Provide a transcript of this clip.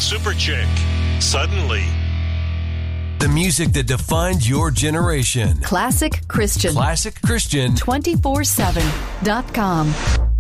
Super Chick. Suddenly. The music that defined your generation. Classic Christian. Classic Christian. 247.com.